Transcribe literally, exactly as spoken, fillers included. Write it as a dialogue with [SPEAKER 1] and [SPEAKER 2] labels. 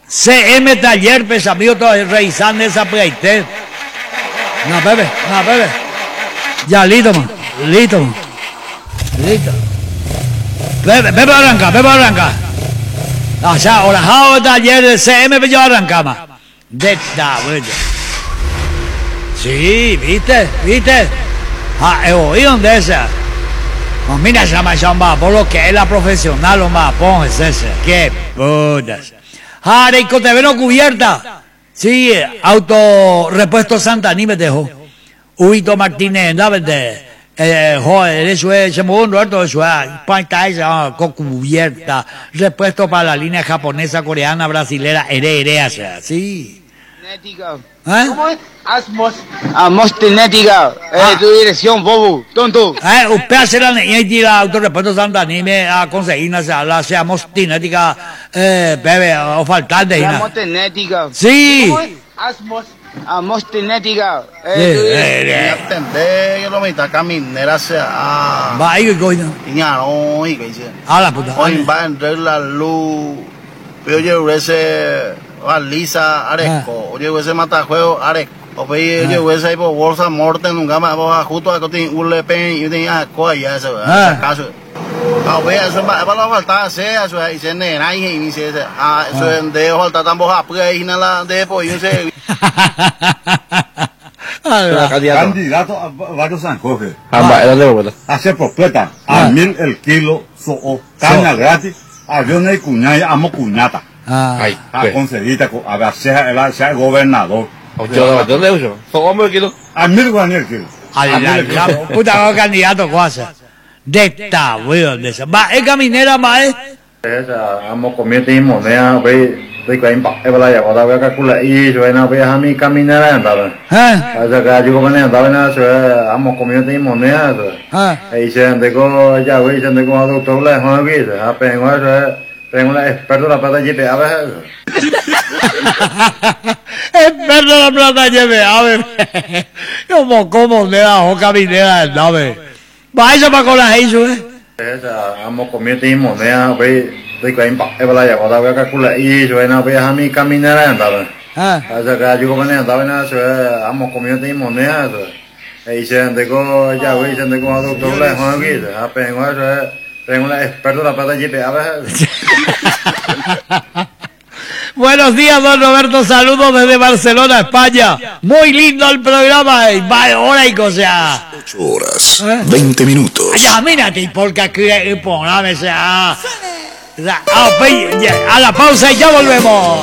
[SPEAKER 1] C M Taller, pues amigo, todo revisando esa pleite. No, bebé, no, bebé. Ya, listo, man. Listo, man. Listo. Bebe, bebe arranca, bebe arranca. O sea, orajado taller de C M, pero yo arrancamos. De esta, bueno. Sí, viste, viste. Ah, he oído de esa. No, mira, llama, llama, por lo que es la profesional, lo más, pongas ese. Qué putas. Jare y Coteveno cubierta. Sí, auto repuesto Santa Ni me dejó. Huito Martínez, ¿no? Eh, joder, eso es, se mueve un rato, eso es, panta esa, con cubierta, repuesto para la línea japonesa, coreana, brasilera, ere, ere, o sea, sí. ¿Eh?
[SPEAKER 2] ¿Cómo es? Asmos. Amos Tenética. Eh,
[SPEAKER 1] Ah.
[SPEAKER 2] tu dirección, bobo, tonto.
[SPEAKER 1] Eh, usted hace la niña y tira autorrepuesto Santa Ni me a conseguir, o sea, la seamos tinética, eh, bebe, o faltante,
[SPEAKER 2] Amos Tenética.
[SPEAKER 1] sí.
[SPEAKER 2] ¿Cómo es? Asmos. Amos Tenética.
[SPEAKER 1] Sí,
[SPEAKER 2] Eh, tu
[SPEAKER 1] eh,
[SPEAKER 2] dirección.
[SPEAKER 1] eh.
[SPEAKER 3] Atender que lo meta caminera sea
[SPEAKER 1] Va ahí, coño,
[SPEAKER 3] y no y que dice
[SPEAKER 1] a la puta.
[SPEAKER 3] hoy va a entrar la luz pero yo ese Alisa Areco oye ese matajuego Areco o pe yo ese ahí por bolsa morte nunca más va justo a que tiene un lepen y tiene a coa ya eso caso a ver eso va a la falta sea eso ahí se nena y ni se ah eso de falta tampoco a pues ahí nada de pues yo sé
[SPEAKER 4] Candidato a varios San Jorge.
[SPEAKER 5] Amba, era de vuelta.
[SPEAKER 4] Hace propuesta a mil el kilo, so, caña gratis, aviones y cuñaya, amo cuñata.
[SPEAKER 1] Ah,
[SPEAKER 5] Ay,
[SPEAKER 4] A
[SPEAKER 5] pues.
[SPEAKER 4] conseguir, a ver, sea el sea el gobernador.
[SPEAKER 5] ¿De dónde es eso? ¿Cómo kilo?
[SPEAKER 4] A mil guaraníes el kilo.
[SPEAKER 1] ay,
[SPEAKER 4] A mil
[SPEAKER 1] la,
[SPEAKER 4] el
[SPEAKER 1] la
[SPEAKER 4] kilo.
[SPEAKER 1] puta candidato, cosa. De esta, weón, de esa. Va, es caminera, más, eh.
[SPEAKER 6] Esa, amo comiendo y moneda, ve, de que hay es para la voy a calcular y yo en la vez a mi caminera andaba.
[SPEAKER 1] Ah,
[SPEAKER 6] O sea, que yo como andaba en eso, amo comiendo y moneda,
[SPEAKER 1] ah.
[SPEAKER 6] y se andó ya, güey, se andó con doctor la joven que, a pengo eso, tengo la experto la plata y a ver.
[SPEAKER 1] Experto de la plata, lleve, a ver. Como, como, de la o caminera, no, ve. Va, eso para con la eso, eh.
[SPEAKER 6] Esa, amo comiendo y moneda, ve, de que hay es para la voy a calcular y yo en la vez a mi caminera andaba.
[SPEAKER 1] Ah,
[SPEAKER 6] O sea, que yo como andaba en eso, amo comiendo y moneda, y se andó ya, güey, se andó con doctor la joven que, a pengo eso, tengo la experto la plata y a ver.
[SPEAKER 1] buenos días, don Roberto, saludos desde Barcelona, España. Muy lindo el programa, eh. Va, hora y cosa.
[SPEAKER 7] ocho horas,
[SPEAKER 1] ¿Eh?
[SPEAKER 7] veinte minutos.
[SPEAKER 1] Ya, mírate, porque aquí, poname, sea. A la pausa y ya volvemos.